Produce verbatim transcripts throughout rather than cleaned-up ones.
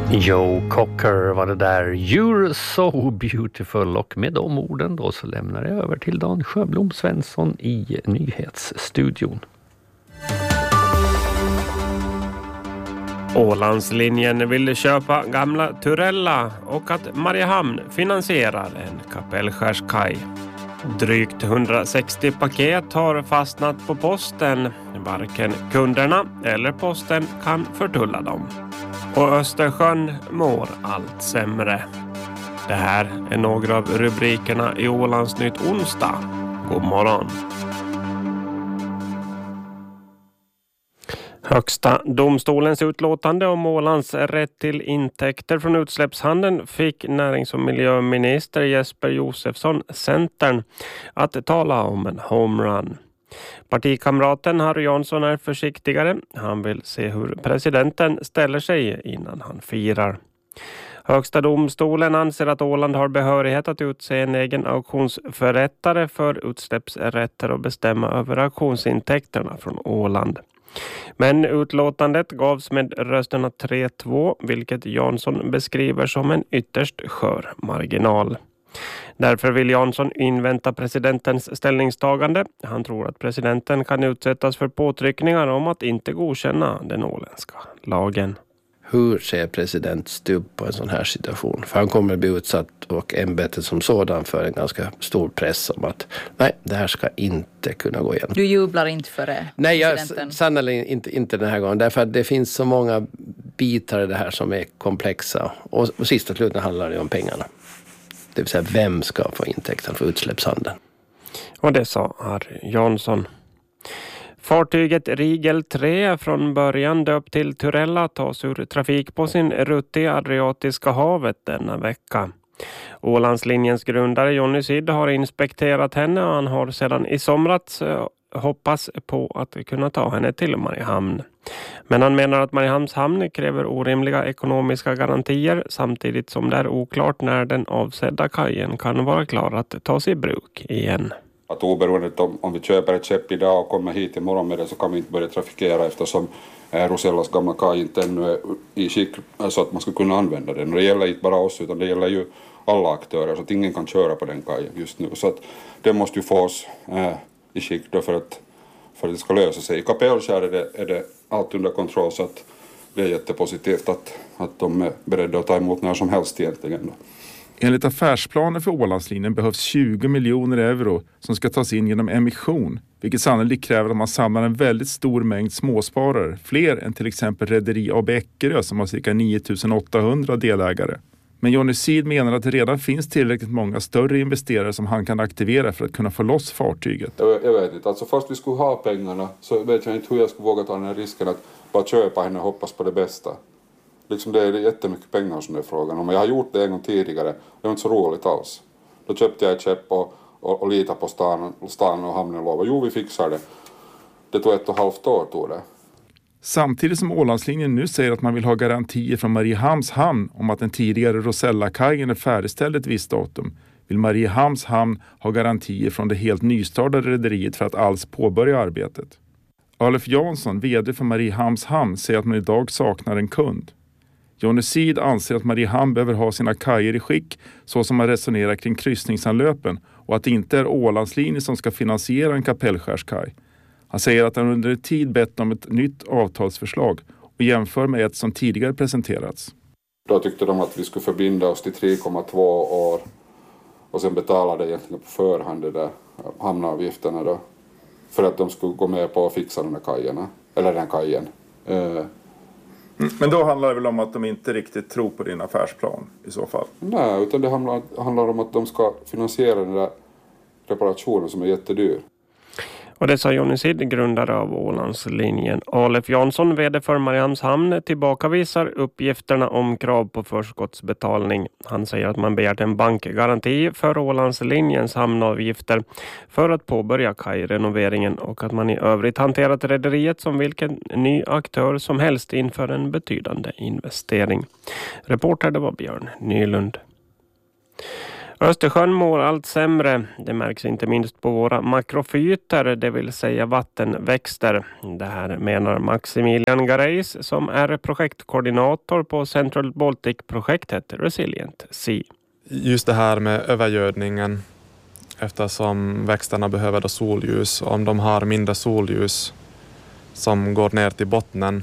Joe Cocker var det där, You're so beautiful, och med de orden då så lämnar jag över till Dan Sjöblom Svensson i nyhetsstudion. Ålandslinjen vill köpa gamla Turella och att Mariehamn finansierar en Kapellskärskaj. Drygt hundrasextio paket har fastnat på posten. Varken kunderna eller posten kan förtulla dem. Och Östersjön mår allt sämre. Det här är några av rubrikerna i Ålandsnytt onsdag. God morgon. Högsta domstolens utlåtande om Ålands rätt till intäkter från utsläppshandeln fick närings- och miljöminister Jesper Josefsson, Centern, att tala om en homerun. Partikamraten Harry Jansson är försiktigare. Han vill se hur presidenten ställer sig innan han firar. Högsta domstolen anser att Åland har behörighet att utse en egen auktionsförrättare för utsläppsrätter och bestämma över auktionsintäkterna från Åland. Men utlåtandet gavs med rösterna tre två, vilket Jansson beskriver som en ytterst skör marginal. Därför vill Jansson invänta presidentens ställningstagande. Han tror att presidenten kan utsättas för påtryckningar om att inte godkänna den åländska lagen. Hur ser president Stubb på en sån här situation? För han kommer att bli utsatt och ämbetet som sådan för en ganska stor press om att nej, det här ska inte kunna gå igenom. Du jublar inte för det? Nej, jag sannolikt inte, inte den här gången. Därför att det finns så många bitar i det här som är komplexa. Och, och sist och slutligen handlar det om pengarna. Det vill säga, vem ska få intäkten för utsläppshandeln? Och det sa Harry Jansson. Fartyget Rigel tre från början döpt till Turella tas ur trafik på sin rutt i Adriatiska havet denna vecka. Ålandslinjens grundare Jonny Sid har inspekterat henne och han har sedan i somras hoppas på att kunna ta henne till Mariehamn. Men han menar att Mariehamns hamn kräver orimliga ekonomiska garantier samtidigt som det är oklart när den avsedda kajen kan vara klar att tas i bruk igen. Att oberoende om, om vi köper ett skepp idag och kommer hit imorgon med det så kan vi inte börja trafikera eftersom eh, Rosellas gamla kaj inte ännu är i skick så att man ska kunna använda den. Och det gäller inte bara oss utan det gäller ju alla aktörer så att ingen kan köra på den kajen just nu. Så att det måste ju få oss eh, i skick då för att, för att det ska lösa sig. I Kapellskär är det, är det allt under kontroll så att det är jättepositivt att, att de är beredda att ta emot när som helst egentligen då. Enligt affärsplanen för Ålandslinjen behövs tjugo miljoner euro som ska tas in genom emission, vilket sannolikt kräver att man samlar en väldigt stor mängd småsparare, fler än till exempel Rederi A B Eckerö som har cirka nio tusen åttahundra delägare. Men Jonny Sid menar att det redan finns tillräckligt många större investerare som han kan aktivera för att kunna få loss fartyget. Jag, jag vet inte, alltså först vi skulle ha pengarna så vet jag inte hur jag skulle våga ta den här risken att bara köpa henne och hoppas på det bästa. Liksom det är jättemycket pengar som det är frågan om. Jag har gjort det en gång tidigare. Det var inte så roligt alls. Då köpte jag ett skepp och, och, och litade på stan, stan och hamnen och lovade. Jo, vi fixar det. Det tog ett och ett halvt år tog det. Samtidigt som Ålandslinjen nu säger att man vill ha garantier från Mariehamns hamn om att den tidigare Rosella-kajen är färdigställd ett visst datum, vill Mariehamns hamn ha garantier från det helt nystartade rederiet för att alls påbörja arbetet. Alf Jansson, vd för Mariehamns hamn, säger att man idag saknar en kund. Jonny Sid anser att Mariehamn behöver ha sina kajer i skick så som man resonerar kring kryssningsanlöpen och att det inte är Ålandslinjen som ska finansiera en Kapellskärskaj. Han säger att han under en tid bett om ett nytt avtalsförslag och jämför med ett som tidigare presenterats. Då tyckte de att vi skulle förbinda oss till tre komma två år och sen betala det egentligen på förhand det där hamnavgifterna då. För att de skulle gå med på att fixa de här kajerna, eller den kajen. Eh, Men då handlar det väl om att de inte riktigt tror på din affärsplan i så fall? Nej, utan det handlar, handlar om att de ska finansiera den där reparationen som är jättedyr. Och det sa Jonny Sid, grundare av Ålandslinjen. Alf Jansson, vd för Mariehamns hamn, tillbakavisar uppgifterna om krav på förskottsbetalning. Han säger att man begärt en bankgaranti för Ålandslinjens hamnavgifter för att påbörja kajrenoveringen och att man i övrigt hanterat rederiet som vilken ny aktör som helst inför en betydande investering. Reporter det var Björn Nylund. Östersjön mår allt sämre. Det märks inte minst på våra makrofyter, det vill säga vattenväxter. Det här menar Maximilian Gareis som är projektkoordinator på Central Baltic-projektet Resilient Sea. Just det här med övergödningen, eftersom växterna behöver då solljus. Om de har mindre solljus som går ner till bottnen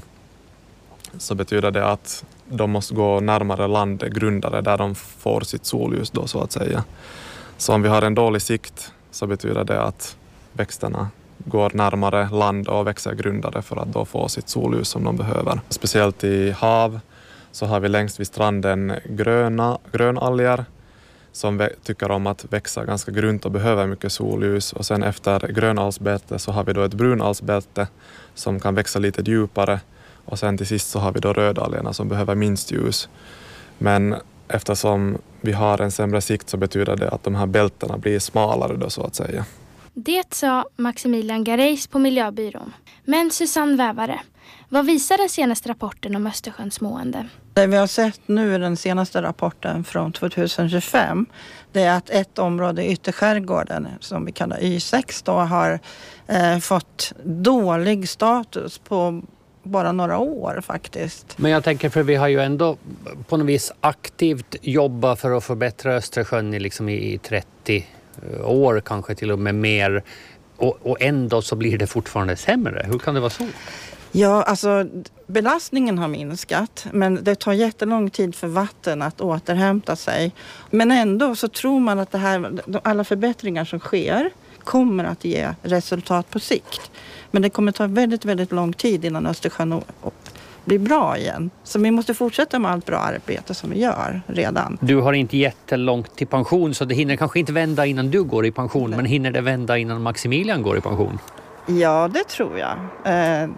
så betyder det att de måste gå närmare land, grundare, där de får sitt solljus då så att säga. Så om vi har en dålig sikt så betyder det att växterna går närmare land och växer grundare för att då få sitt solljus som de behöver. Speciellt i hav så har vi längst vid stranden gröna, grönalger som vä- tycker om att växa ganska grunt och behöver mycket solljus. Och sen efter grönalgsbälte så har vi då ett brunalgsbälte som kan växa lite djupare. Och sen till sist så har vi då rödalgerna som behöver minst ljus. Men eftersom vi har en sämre sikt så betyder det att de här bältena blir smalare då så att säga. Det sa Maximilian Gareis på Miljöbyrån. Men Susanne Vävare, vad visar den senaste rapporten om Östersjöns mående? Det vi har sett nu i den senaste rapporten från tjugohundratjugofem, det är att ett område i ytterskärgården som vi kallar Y sex då har eh, fått dålig status på bara några år faktiskt. Men jag tänker, för vi har ju ändå på något vis aktivt jobbat för att förbättra Östersjön i, liksom i trettio år, kanske till och med mer. Och, och ändå så blir det fortfarande sämre. Hur kan det vara så? Ja, alltså belastningen har minskat, men det tar jättelång tid för vatten att återhämta sig. Men ändå så tror man att det här, alla förbättringar som sker kommer att ge resultat på sikt. Men det kommer ta väldigt, väldigt lång tid innan Östersjön blir bra igen. Så vi måste fortsätta med allt bra arbete som vi gör redan. Du har inte jättelångt till pension, så det hinner kanske inte vända innan du går i pension. Nej. Men hinner det vända innan Maximilian går i pension? Ja, det tror jag. Eh,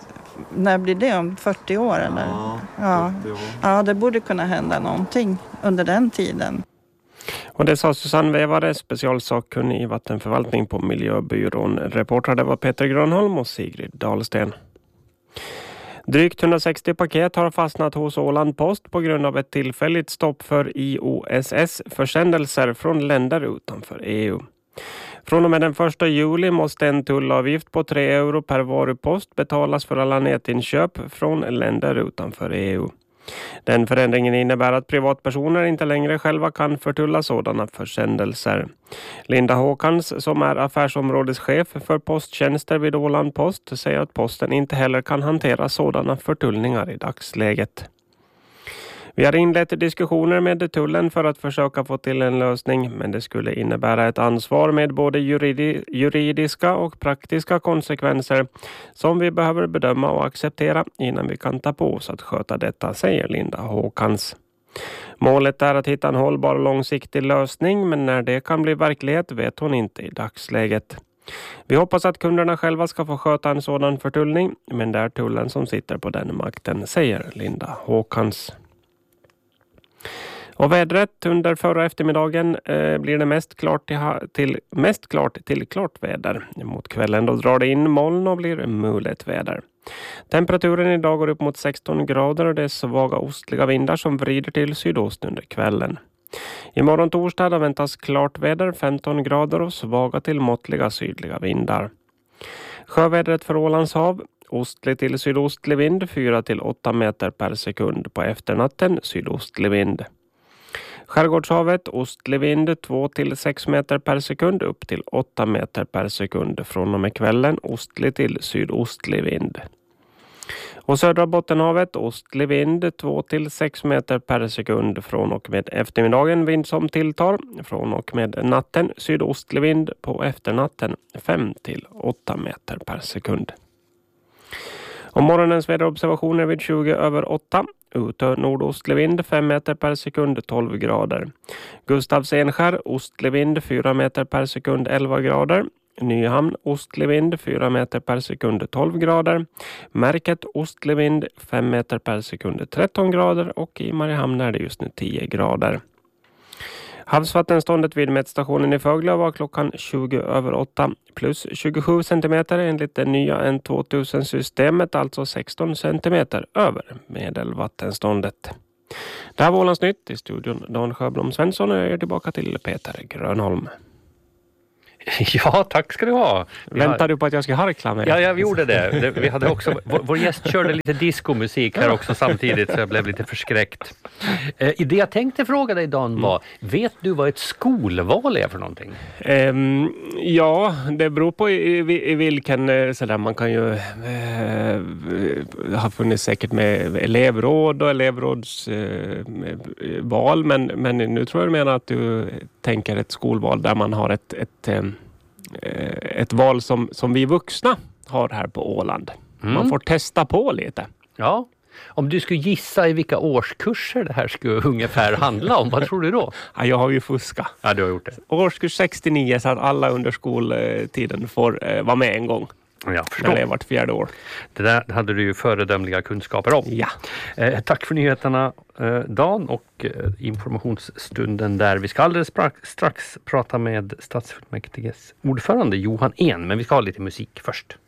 när blir det? Om fyrtio år eller? Ja, ja. fyrtio år. Ja, det borde kunna hända någonting under den tiden. Och det sa Susanne Vävare, specialsakkunnig i vattenförvaltning på Miljöbyrån. Reportrade var Peter Grönholm och Sigrid Dahlsten. Drygt hundrasextio paket har fastnat hos Åland Post på grund av ett tillfälligt stopp för I O S S-försändelser från länder utanför E U. Från och med den första juli måste en tullavgift på tre euro per varupost betalas för alla nätinköp från länder utanför E U. Den förändringen innebär att privatpersoner inte längre själva kan förtulla sådana försändelser. Linda Håkans, som är affärsområdeschef för posttjänster vid Åland Post, säger att posten inte heller kan hantera sådana förtullningar i dagsläget. Vi har inlett diskussioner med tullen för att försöka få till en lösning, men det skulle innebära ett ansvar med både juridi- juridiska och praktiska konsekvenser som vi behöver bedöma och acceptera innan vi kan ta på oss att sköta detta, säger Linda Håkans. Målet är att hitta en hållbar och långsiktig lösning, men när det kan bli verklighet vet hon inte i dagsläget. Vi hoppas att kunderna själva ska få sköta en sådan förtullning, men det är tullen som sitter på den makten, säger Linda Håkans. Och vädret under förra eftermiddagen eh, blir det mest klart till, till, mest klart till klart väder. Mot kvällen då drar det in moln och blir mulet väder. Temperaturen idag går upp mot sexton grader och det är svaga ostliga vindar som vrider till sydost under kvällen. Imorgon torsdag väntas klart väder, femton grader och svaga till måttliga sydliga vindar. Sjövädret för Ålands hav. Ostlig till sydostlig vind, fyra till åtta meter per sekund. På efternatten sydostlig vind. Skärgårdshavet, ostlig vind, två till sex meter per sekund upp till åtta meter per sekund. Från och med kvällen ostlig till sydostlig vind. Och södra Bottenhavet, ostlig vind, två till sex meter per sekund. Från och med eftermiddagen vind som tilltar. Från och med natten sydostlig vind, på efternatten fem till åtta meter per sekund. Om morgonens väderobservationer vid tjugo över åtta. Utö nordostlig vind fem meter per sekund, tolv grader. Gustavs Enskär, ostlig vind fyra meter per sekund, elva grader. Nyhamn, ostlig vind fyra meter per sekund, tolv grader. Märket, ostlig vind fem meter per sekund, tretton grader. Och i Mariehamn är det just nu tio grader. Havsvattenståndet vid mätstationen i Föglö var klockan tjugo över åtta plus tjugosju centimeter enligt det nya N tvåtusen-systemet, alltså sexton centimeter över medelvattenståndet. Det här var Ålandsnytt i studion. Dan Sjöblom Svensson och jag är tillbaka till Peter Grönholm. Ja, tack ska du ha. Vi Väntar har... du på att jag ska harkla med? Ja, jag gjorde det. det vi hade också, vår, vår gäst körde lite diskomusik här också samtidigt så jag blev lite förskräckt. Eh, det jag tänkte fråga dig Dan var, mm. vet du vad ett skolval är för någonting? Um, ja, det beror på i, i, i vilken, sådär, man kan ju eh, ha funnits säkert med elevråd och elevrådsval, eh, men, men nu tror jag du menar att du tänker ett skolval där man har ett, ett, eh, ett val som, som vi vuxna har här på Åland. Mm. Man får testa på lite. Ja. Om du skulle gissa i vilka årskurser det här skulle ungefär handla om, vad tror du då? Ja, jag har ju fuskat. Ja, du har gjort det. Årskurs sextionio så att alla under skoltiden får eh, vara med en gång. Jag förstår. Det är vart fjärde år. Det där hade du ju föredömliga kunskaper om. Ja. Eh, tack för nyheterna eh, Dan och eh, informationsstunden där. Vi ska alldeles strax, strax prata med stadsfullmäktiges ordförande Johan En, men vi ska ha lite musik först.